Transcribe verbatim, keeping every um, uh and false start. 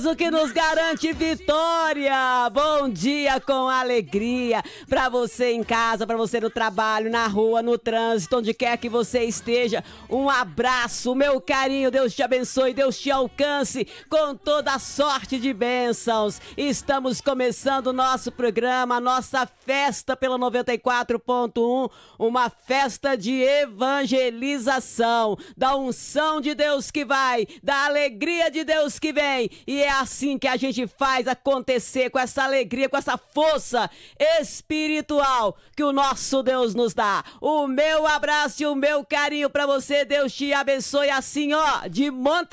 Deus, o que nos garante vitória. Bom dia com alegria para você em casa, para você no trabalho, na rua, no trânsito, onde quer que você esteja. Um abraço, meu carinho, Deus te abençoe, Deus te alcance com toda a sorte de bênçãos. Estamos começando o nosso programa, a nossa festa pela noventa e quatro ponto um, uma festa de evangelização, da unção de Deus que vai, da alegria de Deus que vem, e é assim que a gente faz acontecer, com essa alegria, com essa força espiritual que o nosso Deus nos dá. O meu abraço e o meu carinho pra você, Deus te abençoe assim, ó, de monta